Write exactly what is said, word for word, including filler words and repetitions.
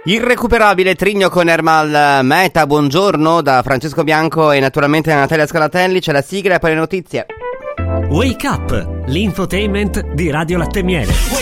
Irrecuperabile Trigno con Ermal Meta, buongiorno da Francesco Bianco e naturalmente da Natalia Scalatelli. C'è la sigla e poi le notizie. Wake Up, l'infotainment di Radio Latte Miele.